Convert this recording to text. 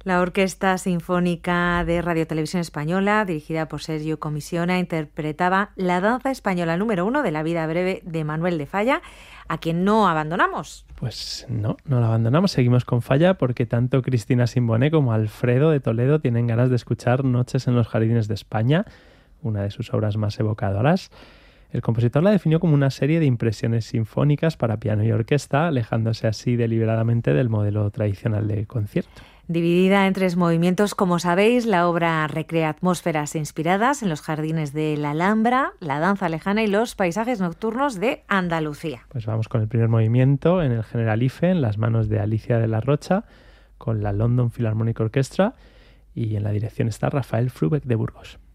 La Orquesta Sinfónica de Radio Televisión Española, dirigida por Sergio Comisiona, interpretaba la danza española número 1 de la vida breve de Manuel de Falla, a quien no abandonamos. Pues no la abandonamos, seguimos con Falla porque tanto Cristina Simboné como Alfredo de Toledo tienen ganas de escuchar Noches en los Jardines de España, una de sus obras más evocadoras. El compositor la definió como una serie de impresiones sinfónicas para piano y orquesta, alejándose así deliberadamente del modelo tradicional de concierto. Dividida en 3 movimientos, como sabéis, la obra recrea atmósferas inspiradas en los jardines de la Alhambra, la danza lejana y los paisajes nocturnos de Andalucía. Pues vamos con el primer movimiento en el Generalife, en las manos de Alicia de la Rocha, con la London Philharmonic Orchestra, y en la dirección está Rafael Frubeck de Burgos.